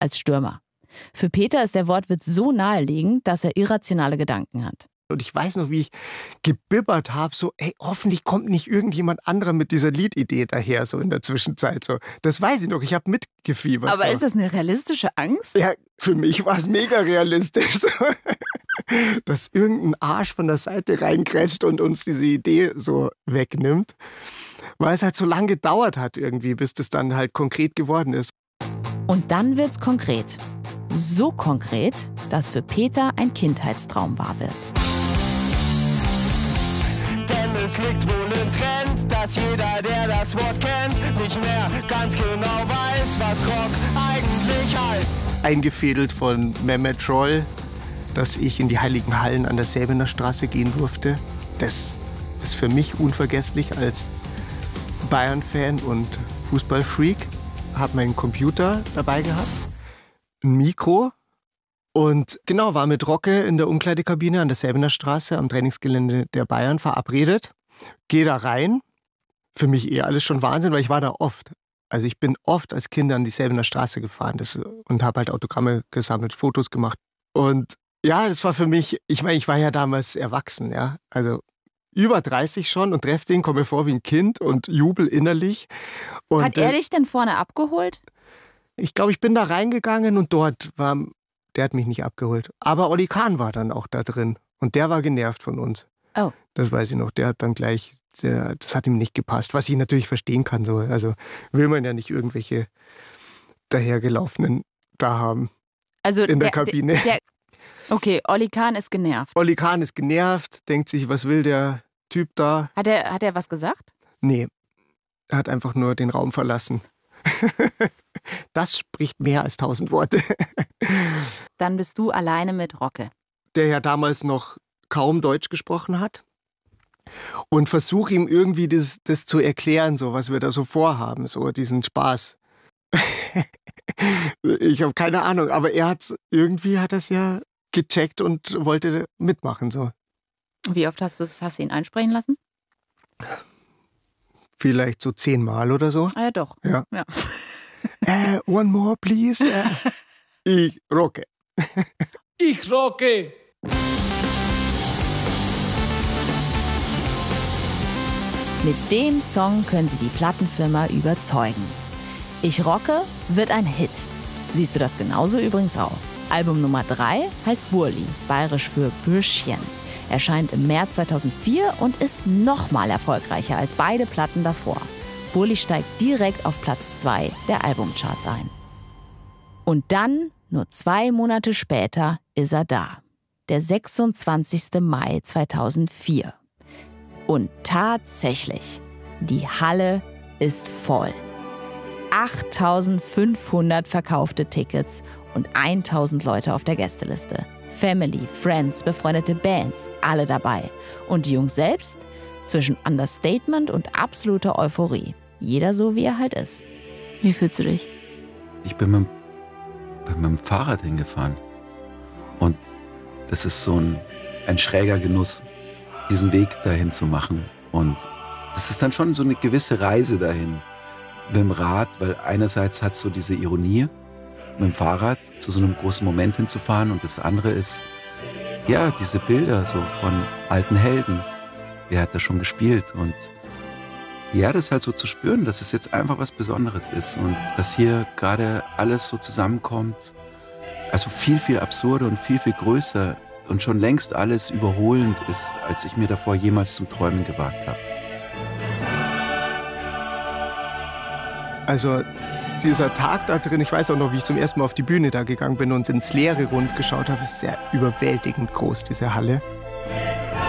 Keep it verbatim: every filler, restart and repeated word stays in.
als Stürmer. Für Peter ist der Wortwitz so naheliegend, dass er irrationale Gedanken hat. Und ich weiß noch, wie ich gebibbert habe, so, ey, hoffentlich kommt nicht irgendjemand anderer mit dieser Liedidee daher, so in der Zwischenzeit. So. Das weiß ich noch, ich habe mitgefiebert. Aber so. Ist das eine realistische Angst? Ja, für mich war es mega realistisch. So. Dass irgendein Arsch von der Seite reingrätscht und uns diese Idee so wegnimmt. Weil es halt so lange gedauert hat irgendwie, bis das dann halt konkret geworden ist. Und dann wird's konkret. So konkret, dass für Peter ein Kindheitstraum wahr wird. Denn es liegt wohl im Trend, dass jeder, der das Wort kennt, nicht mehr ganz genau weiß, was Rock eigentlich heißt. Eingefädelt von Mehmet Scholl, dass ich in die Heiligen Hallen an der Säbener Straße gehen durfte. Das ist für mich unvergesslich als Bayern-Fan und Fußballfreak. Habe meinen Computer dabei gehabt, ein Mikro und genau, war mit Rocke in der Umkleidekabine an der Säbener Straße am Trainingsgelände der Bayern verabredet. Gehe da rein. Für mich eh alles schon Wahnsinn, weil ich war da oft. Also ich bin oft als Kind an die Säbener Straße gefahren das, und habe halt Autogramme gesammelt, Fotos gemacht. Und ja, das war für mich, ich meine, ich war ja damals erwachsen, ja, also über dreißig schon und treffe den, komme mir vor wie ein Kind und jubel innerlich. Und, Hat er dich denn vorne abgeholt? Ich glaube, ich bin da reingegangen und dort war, der hat mich nicht abgeholt. Aber Olli Kahn war dann auch da drin und der war genervt von uns. Oh. Das weiß ich noch, der hat dann gleich, der, das hat ihm nicht gepasst, was ich natürlich verstehen kann. So. Also will man ja nicht irgendwelche dahergelaufenen da haben also in der, der Kabine. Der, okay, Olli Kahn ist genervt. Olli Kahn ist genervt, denkt sich, was will der Typ da? Hat er, hat er was gesagt? Nee, er hat einfach nur den Raum verlassen. Das spricht mehr als tausend Worte. Dann bist du alleine mit Rocke. Der ja damals noch kaum Deutsch gesprochen hat. Und versuche ihm irgendwie das, das zu erklären, so was wir da so vorhaben, so diesen Spaß. Ich habe keine Ahnung, aber er hat irgendwie hat das ja gecheckt und wollte mitmachen. So. Wie oft hast du es, hast du ihn einsprechen lassen? Vielleicht so zehnmal oder so. Ah ja, doch. Ja. ja. Äh, one more, please. Äh, ich rocke. Ich rocke. Mit dem Song können sie die Plattenfirma überzeugen. Ich rocke wird ein Hit. Siehst du das genauso übrigens auch? Album Nummer drei heißt Burli, bayerisch für Bürschchen. Erscheint im März zweitausendvier und ist nochmal erfolgreicher als beide Platten davor. Burli steigt direkt auf Platz zwei der Albumcharts ein. Und dann, nur zwei Monate später, ist er da. Der sechsundzwanzigster Mai zweitausendvier. Und tatsächlich, die Halle ist voll. achttausendfünfhundert verkaufte Tickets und tausend Leute auf der Gästeliste. Family, Friends, befreundete Bands, alle dabei. Und die Jungs selbst? Zwischen Understatement und absoluter Euphorie. Jeder so, wie er halt ist. Wie fühlst du dich? Ich bin mit, bin mit dem Fahrrad hingefahren. Und das ist so ein, ein schräger Genuss, diesen Weg dahin zu machen. Und das ist dann schon so eine gewisse Reise dahin. Mit dem Rad, weil einerseits hat es so diese Ironie, mit dem Fahrrad zu so einem großen Moment hinzufahren und das andere ist, ja, diese Bilder so von alten Helden. Wer hat da schon gespielt? Und ja, das halt so zu spüren, dass es jetzt einfach was Besonderes ist und dass hier gerade alles so zusammenkommt. Also viel, viel absurder und viel, viel größer und schon längst alles überholend ist, als ich mir davor jemals zum Träumen gewagt habe. Also dieser Tag da drin, ich weiß auch noch, wie ich zum ersten Mal auf die Bühne da gegangen bin und ins leere Rund geschaut habe, ist sehr überwältigend groß, diese Halle.